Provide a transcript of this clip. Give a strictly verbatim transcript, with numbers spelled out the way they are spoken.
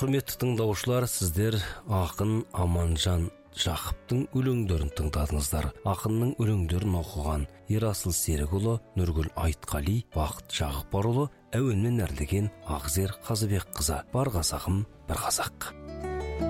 Құрметті тыңдаушылар, сіздер ақын Аманжан Жақыптың өлеңдерін тыңдадыңыздар. Ақынның өлеңдерін оқыған Ерасыл Серікұлы, Нұргүл Айтқали, Бақыт Жағыпарұлы, әуенмен әрлеген Ақзер Қазыбекқызы. Бар қазағым, бір қазақ.